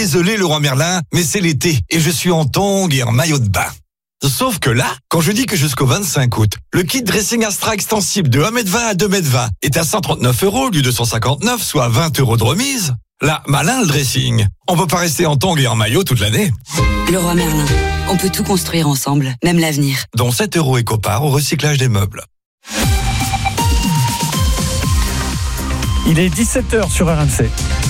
Désolé Leroy Merlin, mais c'est l'été et je suis en tongs et en maillot de bain. Sauf que là, quand je dis que jusqu'au 25 août, le kit dressing Astra extensible de 1m20 à 2m20 est à 139 € au lieu de 159, soit 20 € de remise, là, malin le dressing. On peut pas rester en tongs et en maillot toute l'année. Leroy Merlin, on peut tout construire ensemble, même l'avenir. Dont 7 € éco-part au recyclage des meubles. Il est 17h sur RMC.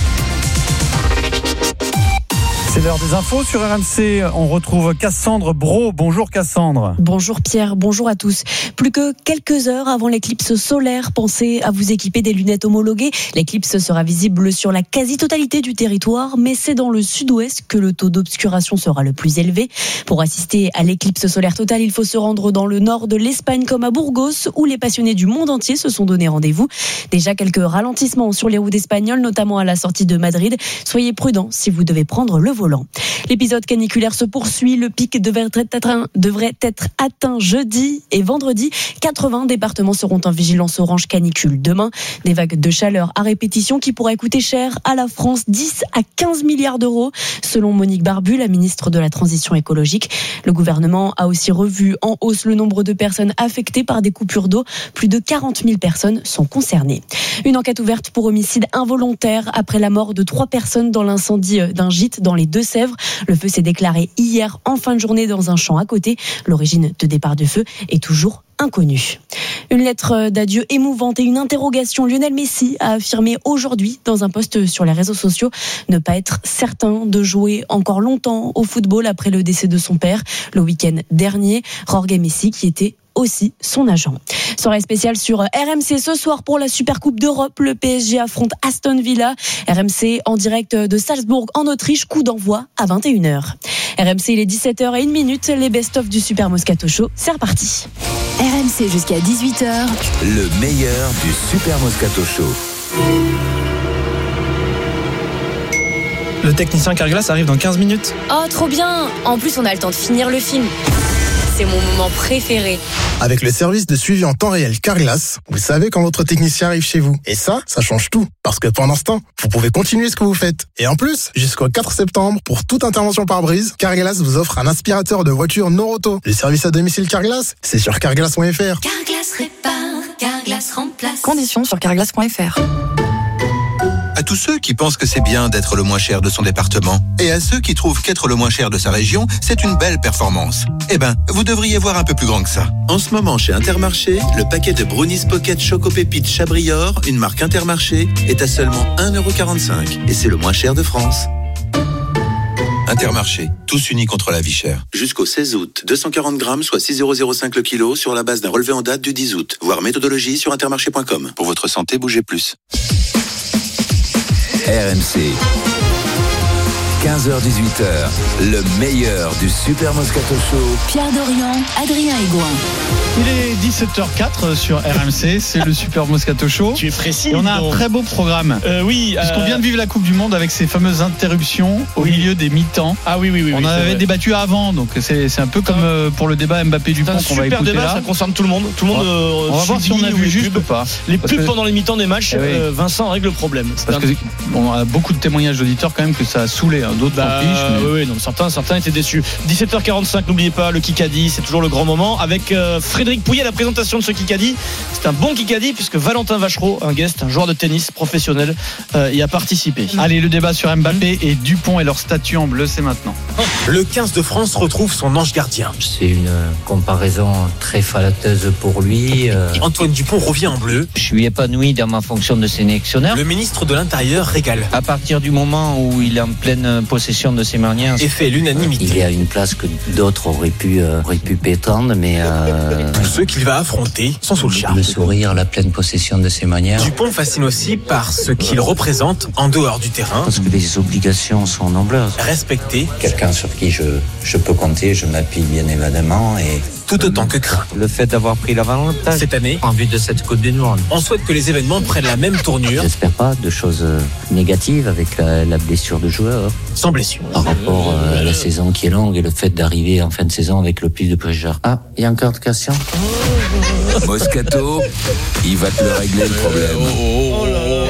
C'est l'heure des infos sur RMC. On retrouve Cassandre Brault. Bonjour Cassandre. Bonjour Pierre, bonjour à tous. Plus que quelques heures avant l'éclipse solaire, pensez à vous équiper des lunettes homologuées. L'éclipse sera visible sur la quasi-totalité du territoire, mais c'est dans le sud-ouest que le taux d'obscuration sera le plus élevé. Pour assister à l'éclipse solaire totale, il faut se rendre dans le nord de l'Espagne comme à Burgos, où les passionnés du monde entier se sont donné rendez-vous. Déjà quelques ralentissements sur les routes espagnoles, notamment à la sortie de Madrid. Soyez prudents si vous devez prendre le volant. L'épisode caniculaire se poursuit. Le pic devrait être atteint jeudi et vendredi. 80 départements seront en vigilance orange canicule demain. Des vagues de chaleur à répétition qui pourraient coûter cher à la France, 10 à 15 milliards d'euros. Selon Monique Barbu, la ministre de la Transition écologique, le gouvernement a aussi revu en hausse le nombre de personnes affectées par des coupures d'eau. Plus de 40 000 personnes sont concernées. Une enquête ouverte pour homicide involontaire après la mort de 3 personnes dans l'incendie d'un gîte dans les Deux-Sèvres. Le feu s'est déclaré hier en fin de journée dans un champ à côté. L'origine de départ du feu est toujours inconnue. Une lettre d'adieu émouvante et une interrogation. Lionel Messi a affirmé aujourd'hui dans un post sur les réseaux sociaux ne pas être certain de jouer encore longtemps au football après le décès de son père le week-end dernier. Jorge Messi qui était aussi son agent. Soirée spéciale sur RMC ce soir pour la Supercoupe d'Europe. Le PSG affronte Aston Villa. RMC en direct de Salzbourg en Autriche. Coup d'envoi à 21h. RMC, il est 17h01. Les best-of du Super Moscato Show. C'est reparti. RMC jusqu'à 18h. Le meilleur du Super Moscato Show. Le technicien Carglass arrive dans 15 minutes. Oh, trop bien! En plus, on a le temps de finir le film. C'est mon moment préféré. Avec le service de suivi en temps réel Carglass, vous savez quand votre technicien arrive chez vous. Et ça change tout. Parce que pendant ce temps, vous pouvez continuer ce que vous faites. Et en plus, jusqu'au 4 septembre, pour toute intervention par brise, Carglass vous offre un aspirateur de voiture Noroto. Le service à domicile Carglass, c'est sur carglass.fr. Carglass répare, Carglass remplace. Conditions sur carglass.fr. À tous ceux qui pensent que c'est bien d'être le moins cher de son département, et à ceux qui trouvent qu'être le moins cher de sa région, c'est une belle performance. Eh ben, vous devriez voir un peu plus grand que ça. En ce moment, chez Intermarché, le paquet de Brownies Pocket Choco Pépites Chabrior, une marque Intermarché, est à seulement 1,45 €. Et c'est le moins cher de France. Intermarché, tous unis contre la vie chère. Jusqu'au 16 août, 240 grammes, soit 6,05 € le kilo, sur la base d'un relevé en date du 10 août. Voir méthodologie sur intermarché.com. Pour votre santé, bougez plus. RMC, 15h-18h, le meilleur du Super Moscato Show. Pierre Dorian, Adrien Aigouin. Il est 17h04 sur RMC. C'est le Super Moscato Show. Tu es précis. Et on a un très beau programme. Oui. Puisqu'on vient de vivre la Coupe du Monde avec ces fameuses interruptions au milieu des mi-temps. Ah oui. On en avait débattu avant, donc c'est un peu comme pour le débat Mbappé-Dupont qu'on va écouter super débat, là. ça concerne tout le monde. Tout le monde. On va voir si on a vu juste ou pas. Les pubs pendant les mi-temps des matchs, Vincent règle le problème. Parce que on a beaucoup de témoignages d'auditeurs quand même que ça a saoulé. D'autres s'en fichent. Oui, non, certains étaient déçus. 17h45, n'oubliez pas le Kikadi, c'est toujours le grand moment avec Frédéric Pouillet à la présentation de ce Kikadi. C'est un bon Kikadi puisque Valentin Vachereau, un joueur de tennis professionnel, y a participé. Allez, le débat sur Mbappé et Dupont et leur statut en bleu, c'est maintenant. Le 15 de France retrouve son ange gardien. C'est une comparaison très flatteuse pour lui. Antoine Dupont revient en bleu. Je suis épanoui dans ma fonction de sélectionneur. Le ministre de l'Intérieur régale. À partir du moment où il est en pleine possession de ses manières, et fait l'unanimité. Il est à une place que d'autres auraient pu prétendre, mais tous ceux qu'il va affronter sont sous le charme. Le sourire, la pleine possession de ses manières. Dupont fascine aussi par ce qu'il représente en dehors du terrain. Parce que les obligations sont nombreuses. Respecter. Quelqu'un sur qui je peux compter, je m'appuie bien évidemment et tout autant que craint. Le fait d'avoir pris l'avantage cette année en vue de cette Coupe du Monde. On souhaite que les événements prennent la même tournure. J'espère pas de choses négatives avec la blessure de joueur. Sans blessure. Par rapport à la saison qui est longue et le fait d'arriver en fin de saison avec le plus de pression. Ah, il y a encore de questions. Moscato, il va te le régler le problème.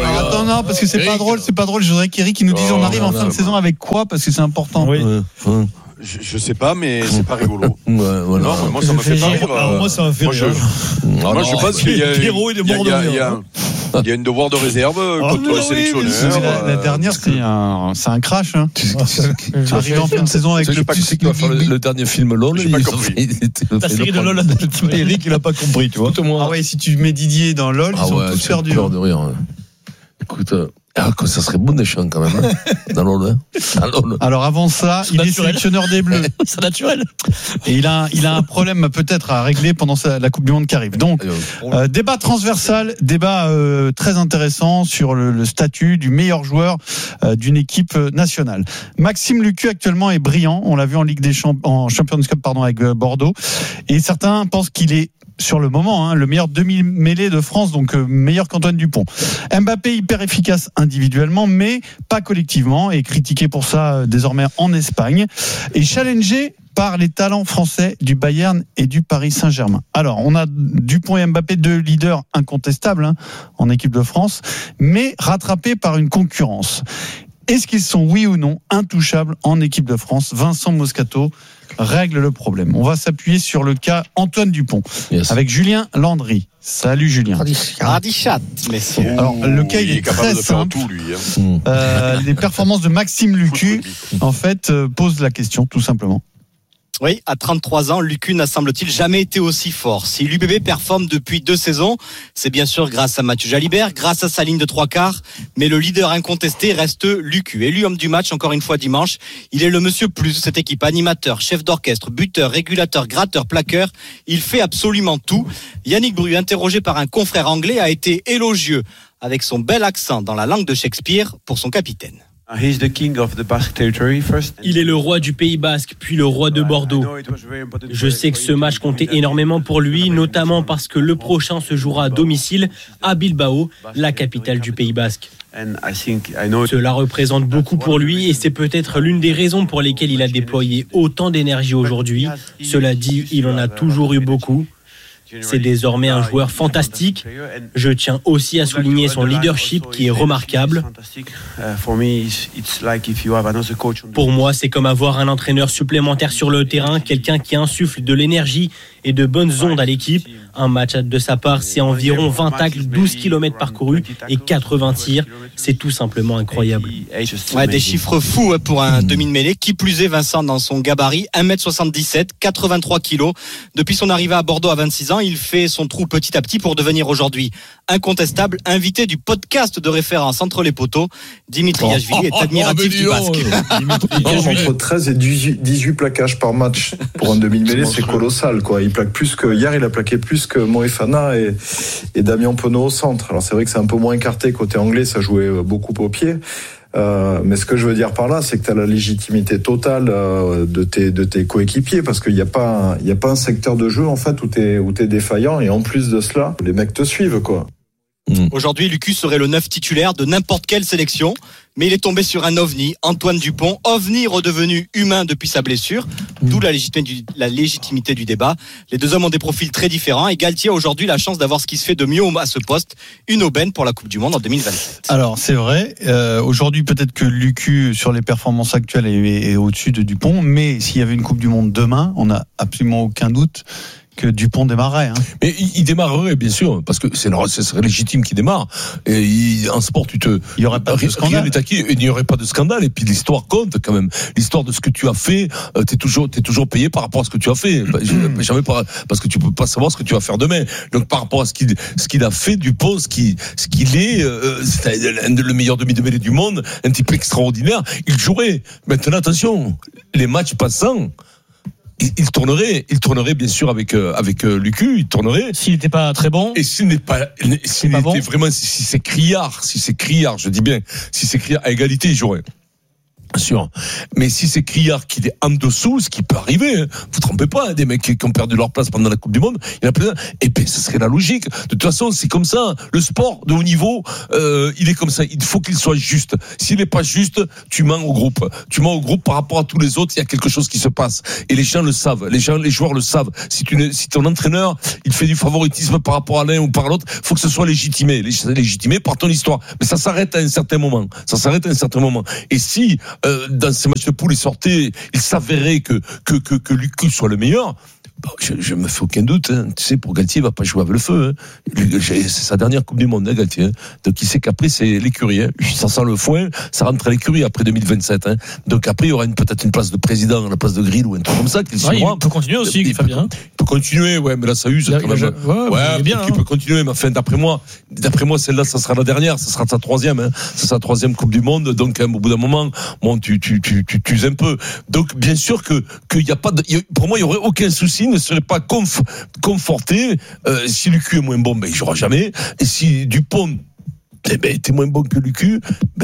Non, parce que c'est pas drôle. Je voudrais qu'Eric nous dise on arrive en fin de saison avec quoi, parce que c'est important. Oui. Je sais pas, mais c'est pas rigolo. Voilà. Non, moi ça me fait pas rire. Moi ça m'a fait rire. Moi je pense qu'il y a Pierrot, il est mort de rire. Il y a une devoir de réserve contre le sélectionneur. La dernière, c'est un crash. Hein. Arrivé en fin de saison avec le plus. Le dernier film LOL. J'ai pas compris. La série de LOL, Eric, il a pas compris, tu vois. Ah ouais, si tu mets Didier dans LOL, ils sont tous perdus. De rire. Écoute. Ça serait bon des champs quand même, dans LOL. Alors avant ça, il est sélectionneur des Bleus. C'est naturel. Et il a un problème peut-être à régler pendant la Coupe du Monde qui arrive. Donc, débat transversal, débat très intéressant sur le statut du meilleur joueur d'une équipe nationale. Maxime Lucu actuellement est brillant. On l'a vu en Ligue des en Champions Cup avec Bordeaux. Et certains pensent qu'il est sur le moment, le meilleur demi-mêlée de France, donc meilleur qu'Antoine Dupont. Mbappé hyper efficace individuellement, mais pas collectivement, et critiqué pour ça désormais en Espagne, et challengé par les talents français du Bayern et du Paris Saint-Germain. Alors, on a Dupont et Mbappé, deux leaders incontestables en équipe de France, mais rattrapés par une concurrence. Est-ce qu'ils sont, oui ou non, intouchables en équipe de France ? Vincent Moscato règle le problème. On va s'appuyer sur le cas Antoine Dupont, avec Julien Landry. Salut Julien. Radichat, messieurs. Alors, le cas il est très simple. Les performances de Maxime Lucu, en fait, posent la question, tout simplement. Oui, à 33 ans, Lucu n'a semble-t-il jamais été aussi fort. Si l'UBB performe depuis 2 saisons, c'est bien sûr grâce à Mathieu Jalibert, grâce à sa ligne de 3/4, mais le leader incontesté reste Lucu. Élu homme du match encore une fois dimanche, il est le monsieur plus de cette équipe, animateur, chef d'orchestre, buteur, régulateur, gratteur, plaqueur, il fait absolument tout. Yannick Bru, interrogé par un confrère anglais, a été élogieux avec son bel accent dans la langue de Shakespeare pour son capitaine. Il est le roi du Pays Basque, puis le roi de Bordeaux. Je sais que ce match comptait énormément pour lui, notamment parce que le prochain se jouera à domicile à Bilbao, la capitale du Pays Basque. Cela représente beaucoup pour lui et c'est peut-être l'une des raisons pour lesquelles il a déployé autant d'énergie aujourd'hui. Cela dit, il en a toujours eu beaucoup. C'est désormais un joueur fantastique. Je tiens aussi à souligner son leadership qui est remarquable. Pour moi, c'est comme avoir un entraîneur supplémentaire sur le terrain, quelqu'un qui insuffle de l'énergie et de bonnes ondes à l'équipe. Un match de sa part, c'est environ 20 tacles, 12 km parcourus et 80 tirs. C'est tout simplement incroyable. Ouais, des chiffres fous pour un demi de mêlée. Qui plus est, Vincent, dans son gabarit, 1m77, 83 kg. Depuis son arrivée à Bordeaux à 26 ans, il fait son trou petit à petit pour devenir aujourd'hui incontestable, invité du podcast de référence Entre les poteaux. Dimitri Yachvili est admiratif du basque. Entre 13 et 18 plaquages par match pour un demi-mêlée, c'est colossal, quoi. Il plaque plus que hier, il a plaqué plus que Moefana et Damien Penaud au centre. Alors c'est vrai que c'est un peu moins écarté côté anglais, ça jouait beaucoup au pied. Mais ce que je veux dire par là, c'est que tu as la légitimité totale de tes coéquipiers, parce qu'il n'y a pas un secteur de jeu en fait où t'es défaillant, et en plus de cela, les mecs te suivent, quoi. Aujourd'hui, Lucu serait le 9 titulaire de n'importe quelle sélection, mais il est tombé sur un ovni, Antoine Dupont, ovni redevenu humain depuis sa blessure, d'où la légitimité du débat. Les deux hommes ont des profils très différents et Galtier a aujourd'hui la chance d'avoir ce qui se fait de mieux à ce poste, une aubaine pour la Coupe du Monde en 2027. Alors c'est vrai, aujourd'hui peut-être que Lucu sur les performances actuelles est au-dessus de Dupont, mais s'il y avait une Coupe du Monde demain, on n'a absolument aucun doute que Dupont démarrerait. Mais il démarrerait, bien sûr, parce que ce serait légitime qu'il démarre. Et en sport, il y aurait pas de scandale. Il n'y aurait pas de scandale. Et puis l'histoire compte quand même. L'histoire de ce que tu as fait, t'es toujours payé par rapport à ce que tu as fait. Jamais parce que tu peux pas savoir ce que tu vas faire demain. Donc par rapport à ce qu'il a fait, Dupont, ce qu'il est, c'est le meilleur demi-de-mêlée du monde, un type extraordinaire. Il jouerait. Maintenant, attention, les matchs passants. Il tournerait bien sûr avec Lucu, il tournerait. S'il n'était pas très bon. Et s'il était bon. Vraiment, si c'est criard, je dis bien, si c'est criard, à égalité, il jouerait. Bien sûr. Mais si c'est Kriar qui est en dessous, ce qui peut arriver, hein, vous trompez pas, des mecs qui ont perdu leur place pendant la Coupe du Monde, il y en a plein, et puis ce serait la logique. De toute façon, c'est comme ça. Le sport de haut niveau, il est comme ça. Il faut qu'il soit juste. S'il n'est pas juste, tu mens au groupe. Tu mens au groupe par rapport à tous les autres, il y a quelque chose qui se passe. Et les gens le savent. Les joueurs le savent. Si ton entraîneur, il fait du favoritisme par rapport à l'un ou par l'autre, faut que ce soit légitimé par ton histoire. Mais ça s'arrête à un certain moment. Et si, dans ces matchs de poule, il s'avérait que Lucu soit le meilleur, je me fais aucun doute, hein. Tu sais, pour Galtier, il va pas jouer avec le feu, hein. C'est sa dernière Coupe du Monde, hein, Galtier, hein. Donc il sait qu'après c'est l'écurie, hein. Ça sent le foin, ça rentre à l'écurie après 2027, hein. Donc après il y aura peut-être une place de président à la place de Grill ou un truc comme ça. Il peut continuer aussi, Fabien. Il peut continuer, ouais, mais là ça use quand même. Il peut continuer, mais enfin d'après moi celle-là ça sera la dernière, ça sera sa troisième, hein. C'est sa troisième Coupe du Monde, donc hein, au bout d'un moment, bon, tu uses un peu. Donc bien sûr qu'il y a pas pour moi il y aurait aucun souci, ne serait pas conforté. Si Lucu est moins bon, il jouera jamais. Et si Dupont était moins bon que Lucu,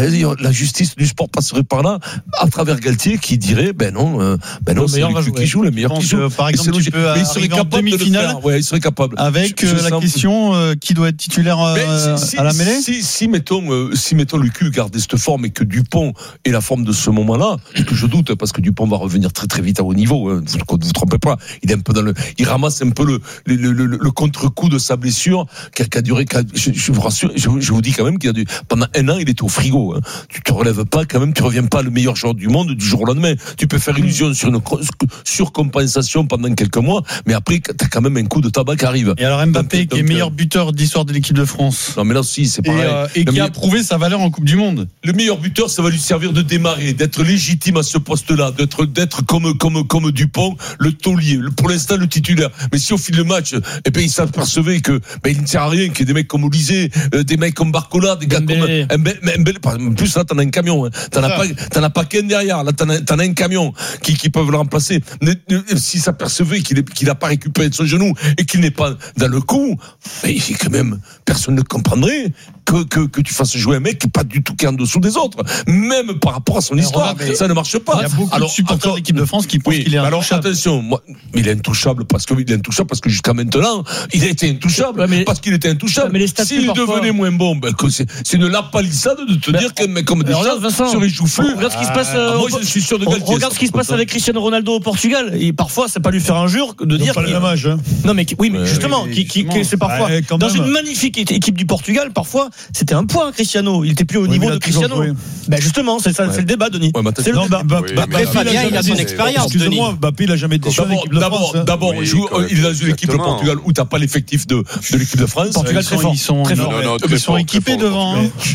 la justice du sport passerait par là, à travers Galtier, qui dirait, non, c'est Lucu qui joue, le meilleur qui joue. Par exemple, tu peux arriver en demi-finale. Ouais, il serait capable. Avec la question, qui doit être titulaire à la mêlée? Si mettons Lucu garder cette forme et que Dupont ait la forme de ce moment-là, que je doute, parce que Dupont va revenir très très vite à haut niveau, hein, vous trompez pas. Il est un peu il ramasse un peu le contre-coup de sa blessure, qui a duré, je vous rassure, je vous dis quand même qu'il pendant un an il était au frigo, hein. Tu te relèves pas quand même, tu reviens pas le meilleur joueur du monde du jour au lendemain. Tu peux faire illusion sur une surcompensation pendant quelques mois, mais après t'as quand même un coup de tabac qui arrive. Et alors Mbappé qui est meilleur buteur d'histoire de l'équipe de France. Non mais là aussi c'est pareil. Et qui a prouvé sa valeur en Coupe du Monde. Le meilleur buteur, ça va lui servir de démarrer, d'être légitime à ce poste-là, d'être comme Dupont, le taulier, pour l'instant le titulaire. Mais si au fil du match, il s'apercevait que il ne sert à rien, qu'il y ait des mecs comme Olysée, des mecs comme Barcola, des gars comme Mbélé. En plus là t'en as un camion, hein. T'en as pas qu'un derrière, là t'en as un camion qui peuvent le remplacer. S'il s'apercevait qu'il a pas récupéré de son genou et qu'il n'est pas dans le coup, quand même personne ne comprendrait que tu fasses jouer un mec qui est pas du tout en dessous des autres, même par rapport à son histoire. Ça ne marche pas. Il y a beaucoup de supporters de l'équipe de France qui pensent qu'il est intouchable. Alors attention, il est intouchable parce que jusqu'à maintenant il a été intouchable, parce qu'il était intouchable. Mais les statuts, s'il devenait moins bon, c'est une lapalissade de te dire qu'un mec comme Deschamps sur les joufflus. Regarde ce qui se passe. Moi je suis sûr de Galtier. Regarde ce qui se passe avec Cristiano Ronaldo au Portugal. Et parfois c'est pas lui faire injure de dire. Pas le même âge. Non mais oui, mais justement, c'est parfois dans une magnifique équipe du Portugal, parfois c'était un point Cristiano, il était plus au niveau de Cristiano. Justement, c'est ça, c'est le débat, Denis. C'est le débat. Après Fabien, il a son expérience. Excusez-moi, Mbappé, il a jamais été joué en équipe de France. D'abord, il est dans une équipe de Portugal où t'as pas l'effectif de l'équipe de France. Portugal très fort. Ils sont équipés devant.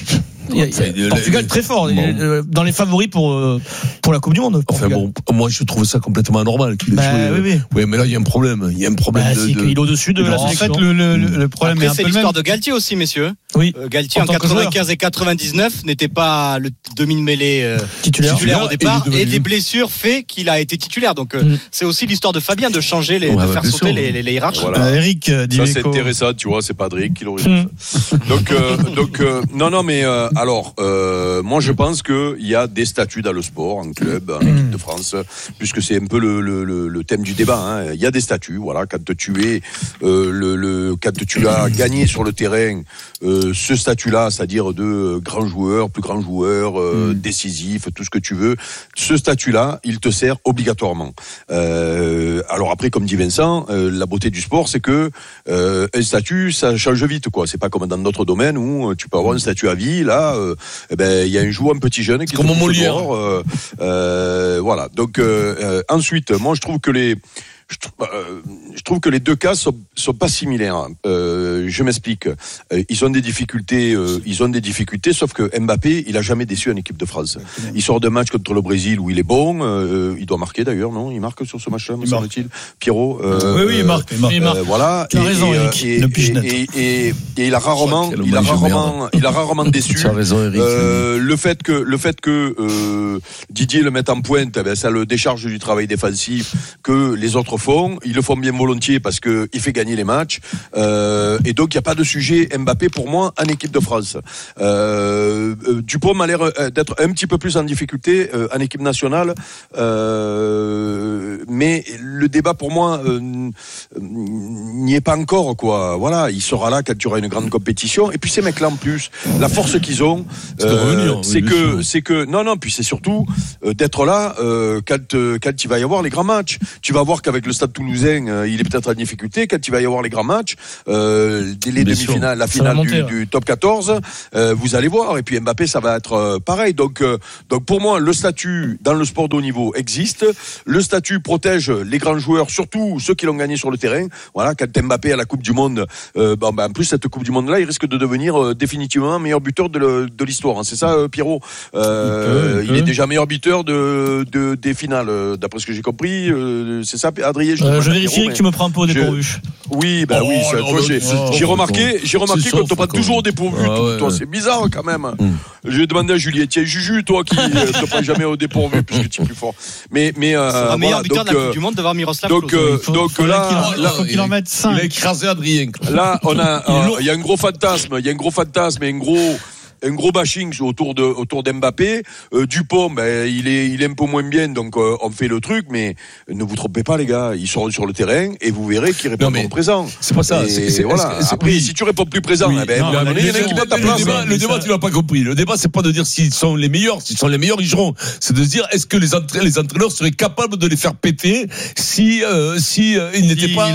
Portugal très fort, dans les favoris pour la Coupe du Monde. Enfin bon, moi je trouve ça complètement anormal qu'il ait joué. Oui, mais là il y a un problème. Il est au-dessus de la sélection. En fait, le problème après, est un peu c'est le même. l'histoire de Galtier aussi, messieurs. Oui. Galtier en 95 et 99 n'était pas le demi-mêlée titulaire au départ, et des blessures fait qu'il a été titulaire. Donc c'est aussi l'histoire de Fabien de changer de faire sauter les hiérarchies. Voilà. Eric, ça c'est intéressant, tu vois, c'est Patrick qui l'aurait dit. Donc non mais alors moi je pense que il y a des statuts dans le sport, en club, en équipe de France, puisque c'est un peu le thème du débat, hein. Il y a des statuts, voilà, quand tu es quand tu as gagné sur le terrain ce statut-là, c'est-à-dire de grand joueur, plus grand joueur, décisif, tout ce que tu veux, ce statut-là, il te sert obligatoirement. Alors après, comme dit Vincent, la beauté du sport, c'est que un statut, ça change vite, quoi. C'est pas comme dans d'autres domaines où tu peux avoir un statut à vie. Là, il y a un joueur, un petit jeune qui comme au Molière. Voilà. Donc ensuite, moi je trouve que les deux cas sont pas similaires. Je m'explique. Ils ont des difficultés, sauf que Mbappé, il a jamais déçu en équipe de France. Il sort de match contre le Brésil où il est bon. Il doit marquer d'ailleurs, non? Il marque sur ce match-là, me semble-t-il. Pierrot. Oui, il marque. Voilà. Tu as raison, Eric. Et il a rarement déçu. Tu as raison, Eric. Le fait que Didier le mette en pointe, ça le décharge du travail défensif que les autres font bien volontiers parce que il fait gagner les matchs. Et donc il y a pas de sujet Mbappé pour moi en équipe de France. Dupont m'a l'air d'être un petit peu plus en difficulté en équipe nationale, mais le débat pour moi n'y est pas encore, quoi. Voilà, il sera là quand il y aura une grande compétition. Et puis ces mecs-là en plus, la force qu'ils ont, c'est que non, puis c'est surtout d'être là quand il va y avoir les grands matchs. Tu vas voir qu'avec le Stade Toulousain, il est peut-être en difficulté. Quand il va y avoir les grands matchs, les demi-finales, la finale du top 14, vous allez voir. Et puis Mbappé, ça va être pareil. Donc pour moi, le statut dans le sport de haut niveau existe. Le statut protège les grands joueurs, surtout ceux qui l'ont gagné sur le terrain. Voilà, quand Mbappé à la Coupe du Monde, en plus cette Coupe du Monde-là, il risque de devenir définitivement meilleur buteur de l'histoire. Hein. C'est ça, Pierrot. Il est déjà meilleur buteur des finales, d'après ce que j'ai compris. C'est ça, Adrien. Je vérifie que tu me prends un peu au dépourvu. Oui, j'ai remarqué qu'on te prend toujours au dépourvu. Toi, c'est bizarre quand même. Je vais demander à Julien, tiens, Juju, toi qui te prends jamais au dépourvu puisque tu es plus fort. Mais c'est le meilleur buteur de la Coupe du Monde devant Miroslav Klose. Donc là, il faut qu'il en mette 5. Il a écrasé Adrien. Là, il y a un gros fantasme et un gros bashing autour d'Mbappé. Dupont, il est un peu moins bien, donc on fait le truc, mais ne vous trompez pas, les gars, ils seront sur le terrain et vous verrez qu'ils répondront présent. C'est pas ça. Après, si tu réponds plus présent, il y en a un qui prend ta place. Le débat, tu l'as pas compris. Le débat, c'est pas de dire s'ils sont les meilleurs. S'ils sont les meilleurs, ils joueront. C'est de dire est-ce que les entraîneurs seraient capables de les faire péter si ils n'étaient pas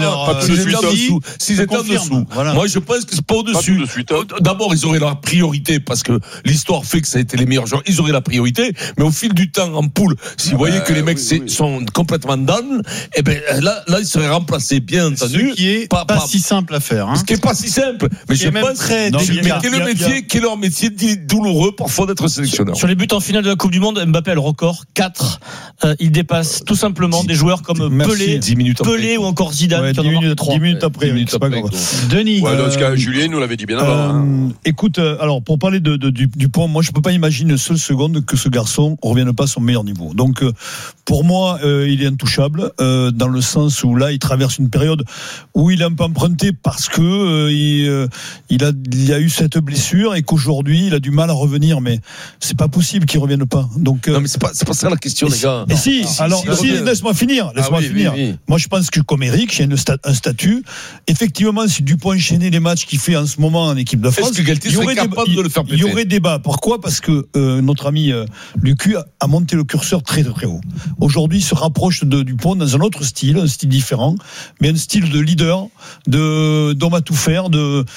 s'ils étaient en dessous. Moi, je pense que c'est pas au-dessus. D'abord, ils auraient leur priorité parce que l'histoire fait que ça a été les meilleurs joueurs, ils auraient la priorité, mais au fil du temps en poule, si vous voyez que les mecs sont complètement down, et ben là ils seraient remplacés, bien entendu. Ce qui est pas si simple à faire. Ce qui est pas si simple, mais je pense quel est leur métier douloureux parfois d'être sélectionneur. Sur les buts en finale de la Coupe du Monde, Mbappé a le record 4. Il dépasse tout simplement des joueurs comme Pelé ou encore Zidane. 10 minutes après. C'est pas grave. Denis. Dans ce cas, Julien nous l'avait dit bien avant. Écoute, alors pour parler de Dupont, moi je peux pas imaginer une seule seconde que ce garçon revienne pas à son meilleur niveau. Donc pour moi il est intouchable dans le sens où là il traverse une période où il est un peu emprunté parce que il a eu cette blessure et qu'aujourd'hui il a du mal à revenir, mais c'est pas possible qu'il revienne pas. Donc non mais c'est pas ça la question, les gars. Laisse-moi finir. Oui. Moi je pense que comme Eric, il y a un statut. Effectivement, si Dupont enchaînait les matchs qu'il fait en ce moment en équipe de France, est-ce que Galtier serait capable de le faire péter? Il y aurait débat. Pourquoi ? Parce que notre ami Lucu a monté le curseur très très haut. Aujourd'hui, il se rapproche de Dupont dans un autre style, un style différent, mais un style de leader, d'homme à tout faire,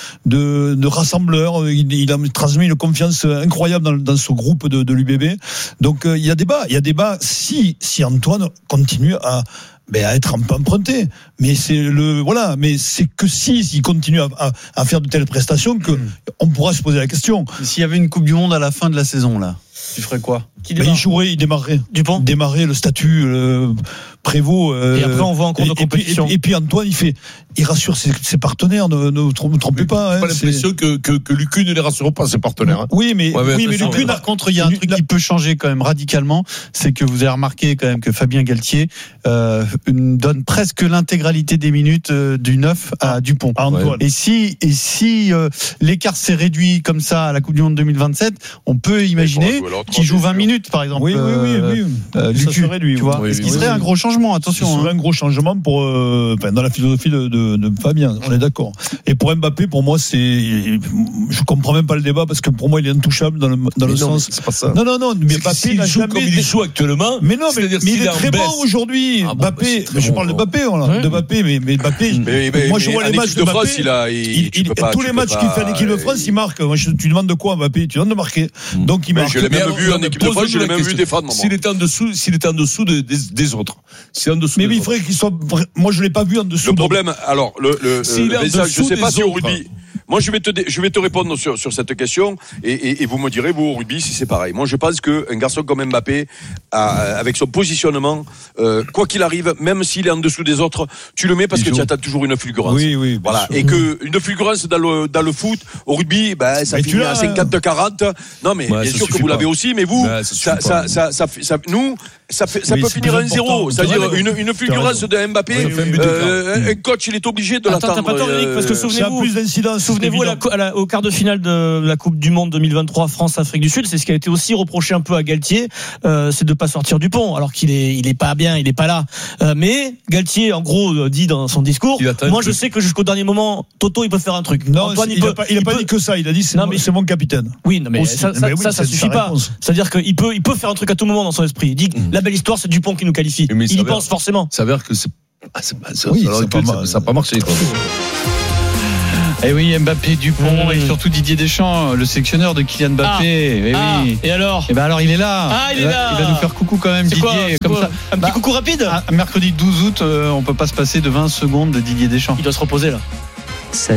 de rassembleur. Il a transmis une confiance incroyable dans ce groupe de l'UBB. Donc il y a débat. Si Antoine continue à être un peu emprunté, mais c'est que s'il continue à faire de telles prestations que on pourra se poser la question. S'il y avait une Coupe du Monde à la fin de la saison là, tu ferais quoi? Il démarrerait. Dupont démarrer le statut Prévost. Et après on voit en cours de compétition. Et puis Antoine, il rassure ses partenaires. Ne vous trompez pas. J'ai pas l'impression que Lucu ne les rassure pas, ses partenaires. Oui, mais Lucu, par contre, il y a un truc qui peut changer quand même radicalement, c'est que vous avez remarqué quand même que Fabien Galtier donne presque l'intégralité des minutes du 9 à Dupont. Et si l'écart s'est réduit comme ça à la Coupe du Monde 2027, on peut imaginer qu'il joue 20 minutes par exemple. Oui. Ça serait lui, tu vois. Ce qui serait un gros changement, attention. Ce serait un gros changement dans la philosophie de Fabien, on est d'accord. Et pour Mbappé, pour moi, je comprends même pas le débat parce que pour moi, il est intouchable dans le sens. C'est pas ça. Non, mais Mbappé il joue comme il joue actuellement. Mais non, mais il est très bon aujourd'hui. Mbappé, je parle de Mbappé, de Mbappé, mais Mbappé. Moi, je vois les matchs de Mbappé. Tous les matchs qu'il fait en équipe de France, il marque. Tu demandes de quoi, Mbappé? Tu demandes de marquer. Donc il marque. Je l'ai même vu en équipe de France, je l'ai même vu défendre. S'il était en dessous des autres. Mais il faudrait qu'il soit. Moi, je l'ai pas vu en dessous. Le problème, alors, le message, je sais pas si au rugby. Moi, je vais te répondre sur cette question et vous me direz, vous, au rugby, si c'est pareil. Moi, je pense qu'un garçon comme Mbappé, avec son positionnement, quoi qu'il arrive, même s'il est en dessous des autres, tu le mets parce que tu attends toujours une fulgurance. Oui, voilà. Et que une fulgurance dans le foot, au rugby, ça finit à 50-40. Non, mais bien sûr que vous l'avez aussi, mais vous, nous, ça peut finir à 1-0. C'est-à-dire une fulgurance de Mbappé, un coach, il est obligé de l'attendre. T'as pas tort, Eric, parce que souvenez-vous au quart de finale de la Coupe du Monde 2023 France-Afrique du Sud, c'est ce qui a été aussi reproché un peu à Galtier, c'est de pas sortir du pont, alors qu'il est pas bien, il est pas là. Mais Galtier, en gros, dit dans son discours, moi je sais que jusqu'au dernier moment, Toto, il peut faire un truc. Non, Antoine, il a pas dit que ça, il a dit c'est mon capitaine. Oui, non, mais ça suffit pas. C'est-à dire qu'il peut faire un truc à tout moment dans son esprit. Il dit la belle histoire, c'est Dupont qui nous qualifie. Il y pense forcément. Ça veut dire que ça n'a pas marché. Et oui, Mbappé, Dupont et surtout Didier Deschamps, le sélectionneur de Kylian Mbappé. Et alors ? Et alors il est là. Il est là. Il va nous faire coucou quand même, Didier. Un petit coucou rapide. Mercredi 12 août, on peut pas se passer de 20 secondes de Didier Deschamps. Il doit se reposer là. Ça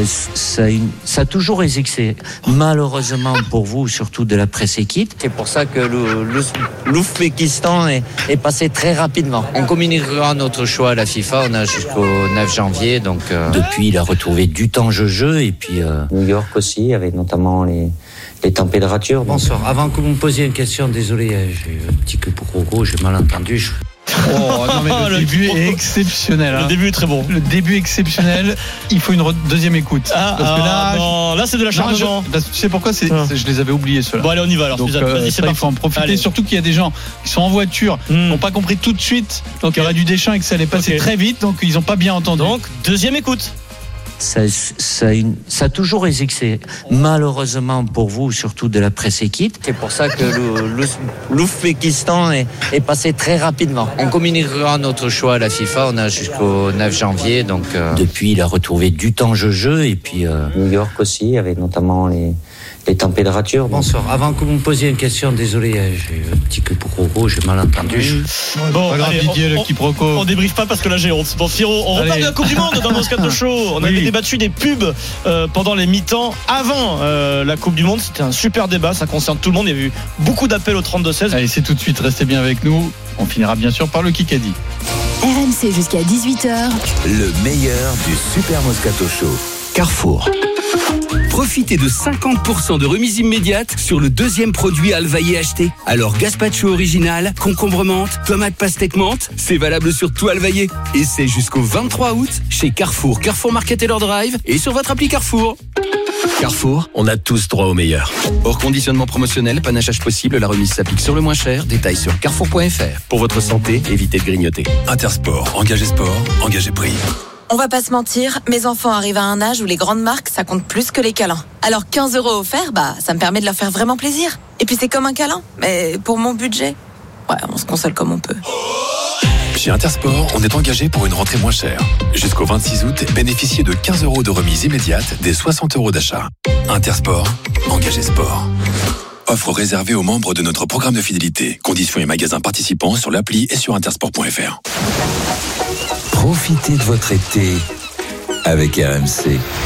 a toujours existé. Malheureusement pour vous, surtout de la presse équipe. C'est pour ça que l'Ouzbékistan est passé très rapidement. On communiquera notre choix à la FIFA. On a jusqu'au 9 janvier. Donc, depuis, il a retrouvé du temps jeu. Et puis, New York aussi, avec notamment les températures. Bonsoir. Avant que vous me posiez une question, désolé, j'ai eu un petit quiproquo, j'ai mal entendu. Oh non, mais le début est exceptionnel. Le début est très bon. Le début exceptionnel. Il faut une deuxième écoute. Parce que là, c'est de l'acharnement. Tu sais pourquoi je les avais oubliés ceux-là. Bon, allez, on y va alors. Donc, il faut en profiter. Allez. Surtout qu'il y a des gens qui sont en voiture, qui n'ont pas compris tout de suite. Donc, il y aurait du Deschamps et que ça allait passer très vite. Donc, ils n'ont pas bien entendu. Donc, deuxième écoute. Ça a toujours existé. Malheureusement pour vous, surtout de la presse équipe. C'est pour ça que l'Ouzbékistan est passé très rapidement. On communiquera notre choix à la FIFA. On a jusqu'au 9 janvier. Donc, depuis, il a retrouvé du temps jeu. Et puis, New York aussi, avec notamment les températures. Bonsoir. Avant que vous me posiez une question, désolé, j'ai eu un petit quiproquo, j'ai mal entendu. Bon, allez, on débriefe pas parce que là j'ai honte. Bon, Firo, on repart de la Coupe du Monde dans Moscato Show. On avait débattu des pubs pendant les mi-temps avant la Coupe du Monde. C'était un super débat, ça concerne tout le monde. Il y a eu beaucoup d'appels au 32-16. Allez, c'est tout de suite, restez bien avec nous. On finira bien sûr par le Kikadi. RMC jusqu'à 18h. Le meilleur du Super Moscato Show. Carrefour. Profitez de 50% de remise immédiate sur le deuxième produit Alvaillé acheté. Alors gazpacho original, concombre menthe, tomate pastèque menthe, c'est valable sur tout Alvaillé. Et c'est jusqu'au 23 août chez Carrefour, Carrefour Market et leur drive et sur votre appli Carrefour. Carrefour, on a tous droit au meilleur. Hors conditionnement promotionnel, panachage possible, la remise s'applique sur le moins cher. Détails sur carrefour.fr. Pour votre santé, évitez de grignoter. Intersport, engagé sport, engagé prix. On va pas se mentir, mes enfants arrivent à un âge où les grandes marques, ça compte plus que les câlins. Alors 15 € offerts, ça me permet de leur faire vraiment plaisir. Et puis c'est comme un câlin, mais pour mon budget, on se console comme on peut. Chez Intersport, on est engagé pour une rentrée moins chère. Jusqu'au 26 août, bénéficiez de 15 € de remise immédiate des 60 € d'achat. Intersport, engagé sport. Offre réservée aux membres de notre programme de fidélité. Conditions et magasins participants sur l'appli et sur intersport.fr. Profitez de votre été avec RMC.